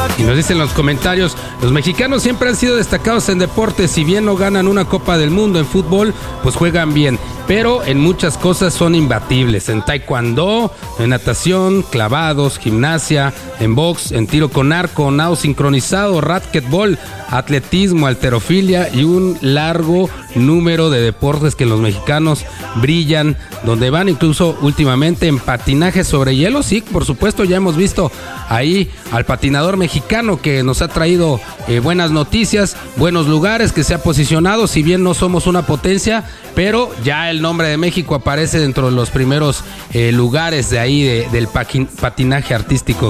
Y nos dicen en los comentarios, los mexicanos siempre han sido destacados en deportes, si bien no ganan una Copa del Mundo en fútbol, pues juegan bien, pero en muchas cosas son imbatibles, en taekwondo, en natación, clavados, gimnasia, en box, en tiro con arco, nado sincronizado, racquetball, atletismo, halterofilia y un largo número de deportes que los mexicanos brillan, donde van incluso últimamente en patinaje sobre hielo. Sí, por supuesto, ya hemos visto ahí al patinador mexicano que nos ha traído buenas noticias, buenos lugares, que se ha posicionado, si bien no somos una potencia, pero ya el nombre de México aparece dentro de los primeros lugares de ahí del patinaje artístico.